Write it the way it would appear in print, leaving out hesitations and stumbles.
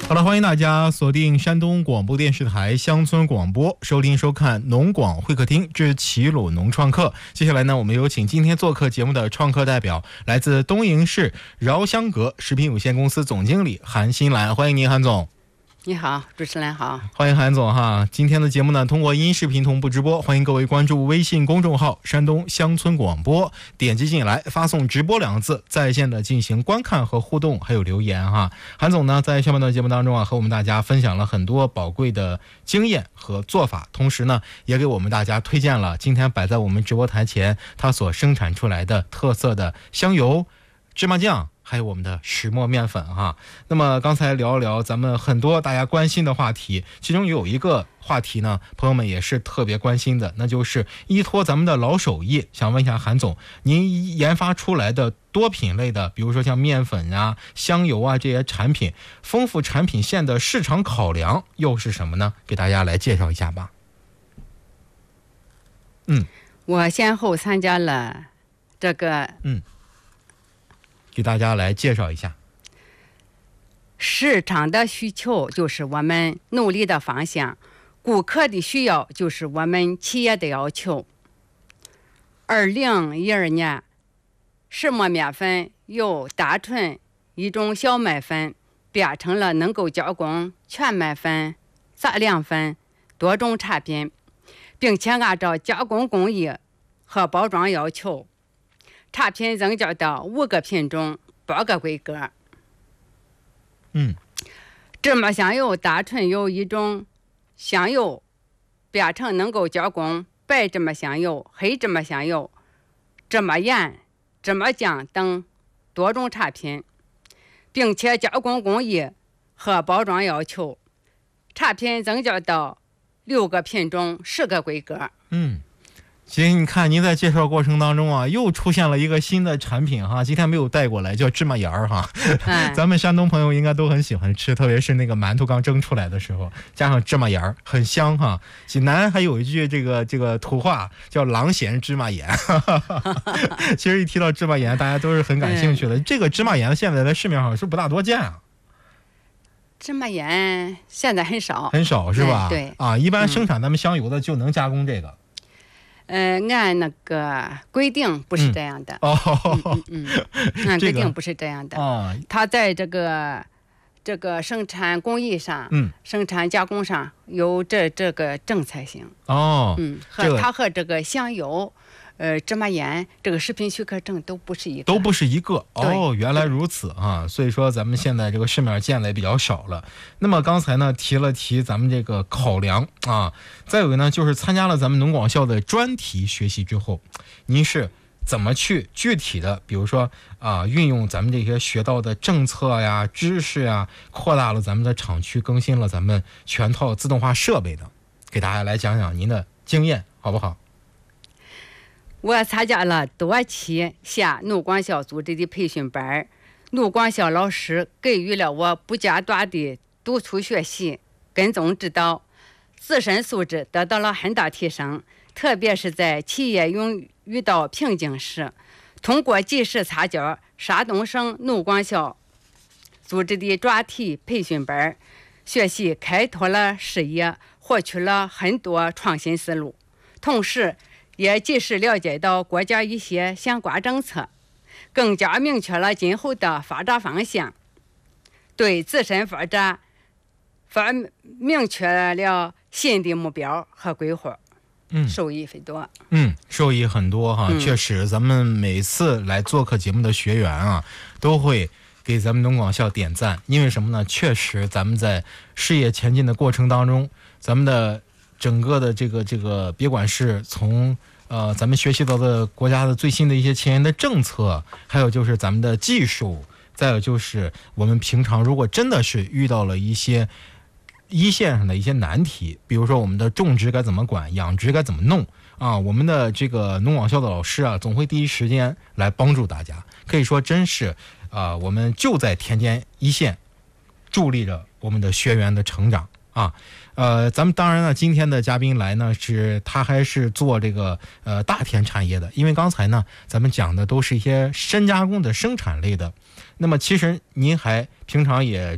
好了，欢迎大家锁定山东广播电视台乡村广播，收听收看农广会客厅之齐鲁农创客。接下来呢，我们有请今天做客节目的创客代表，来自东营市饶香阁食品有限公司总经理韩新兰，欢迎您，韩总。 你好，主持人好， 欢迎韩总哈。今天的节目呢，通过音视频同步直播，欢迎各位关注微信公众号山东乡村广播，点击进来，发送直播2个字，在线的进行观看和互动，还有留言哈。韩总呢，在下半段节目当中啊，和我们大家分享了很多宝贵的经验和做法，同时呢，也给我们大家推荐了今天摆在我们直播台前他所生产出来的特色的香油、芝麻酱，还有我们的石磨面粉哈。那么刚才聊一聊咱们很多大家关心的话题，其中有一个话题呢，朋友们也是特别关心的，那就是依托咱们的老手艺，想问一下韩总，您研发出来的多品类的，比如说像面粉啊、香油啊这些产品，丰富产品线的市场考量又是什么呢？给大家来介绍一下吧。 我先后参加了这个给大家来介绍一下。 市场的需求就是我们努力的方向，顾客的需要就是我们企业的要求。2012年，石磨面粉由单纯一种小麦粉变成了能够加工全麦粉、杂粮粉多种产品，并且按照加工工艺和包装要求，产品增加到5个品种、8个规格。芝麻香油单纯由一种香油变成能够加工白芝麻香油、黑芝麻香油、芝麻盐、芝麻酱等多种产品，并且加工工艺和包装要求，产品增加到6个品种、10个规格。 其实你看您在介绍过程当中啊，又出现了一个新的产品哈，今天没有带过来，叫芝麻盐儿哈。咱们山东朋友应该都很喜欢吃，特别是那个馒头刚蒸出来的时候，加上芝麻盐儿，很香哈。济南还有一句这个土话叫狼咸芝麻盐。其实一提到芝麻盐，大家都是很感兴趣的。这个芝麻盐现在在市面上是不大多见啊。 芝麻盐现在很少是吧？ 对啊，一般生产咱们香油的就能加工这个。 按那个规定不是这样的。按规定不是这样的。它在这个生产工艺上，生产加工上有这个政策性。它和这个香油、芝麻盐这个食品许可证都不是一个。原来如此啊！所以说咱们现在这个市面见的也比较少了。那么刚才呢提了提咱们这个考量啊，再有一个呢就是参加了咱们农广校的专题学习之后，您是怎么去具体的，比如说运用咱们这些学到的政策呀、知识呀，扩大了咱们的厂区，更新了咱们全套自动化设备的？给大家来讲讲您的经验好不好？我参加了多期县农广校组织的培训班，农广校老师给予了我不间断的督促学习、跟踪指导，自身素质得到了很大提升。特别是在企业遇到瓶颈时，通过及时参加山东省农广校组织的专题培训班，学习开拓了视野，获取了很多创新思路，同时也及时了解到国家一些相关政策，更加明确了今后的发展方向，对自身发展明确了新的目标和规划。受益很多。受益很多哈。确实咱们每次来做客节目的学员啊，都会给咱们农广校点赞。因为什么呢？确实咱们在事业前进的过程当中，咱们的整个的这个别管是从咱们学习到的国家的最新的一些前沿的政策，还有就是咱们的技术，再有就是我们平常如果真的是遇到了一些一线上的一些难题，比如说我们的种植该怎么管，养殖该怎么弄啊，我们的这个农广校的老师啊，总会第一时间来帮助大家。可以说真是我们就在田间一线助力着我们的学员的成长啊。咱们当然呢，今天的嘉宾来呢，是他还是做这个大田产业的，因为刚才呢咱们讲的都是一些深加工的生产类的。那么其实您还平常也